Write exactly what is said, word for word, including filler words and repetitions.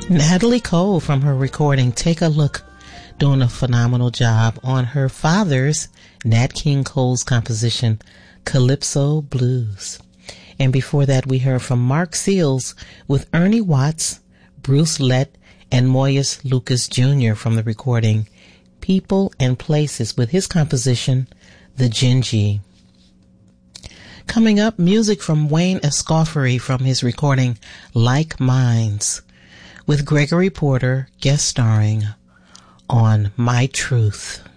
Natalie Cole from her recording Take a Look, doing a phenomenal job on her father's, Nat King Cole's composition, Calypso Blues. And before that, we heard from Mark Seals with Ernie Watts, Bruce Lett, and Moyes Lucas Junior from the recording People and Places with his composition, The Gingy. Coming up, music from Wayne Escoffery from his recording Like Minds, with Gregory Porter guest starring on My Truth.